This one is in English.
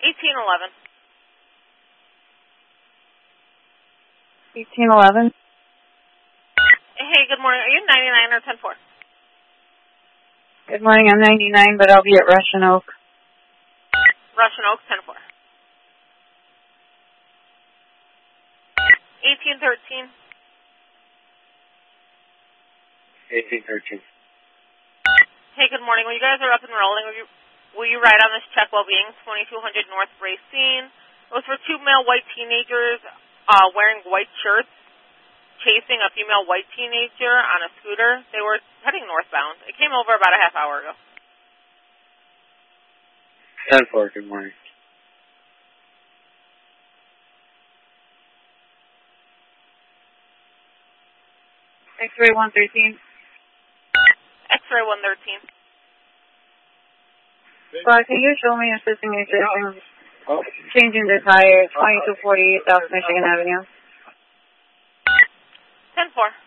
1811. 1811. Hey, good morning. Are you 99 or 10-4? Good morning. I'm 99, but I'll be at Russian Oak. Russian Oak, 10-4. 1813. 1813. Hey, good morning. When you guys are up and rolling, will you ride on this check while being 2200 North Racine? It was for two male white teenagers wearing white shirts, chasing a female white teenager on a scooter. They were heading northbound. It came over about a half hour ago. 10-4, good morning. X-ray 113. X-ray 113. Can you show me assisting existing, changing the tire, 2248 South Michigan Avenue? 10-4.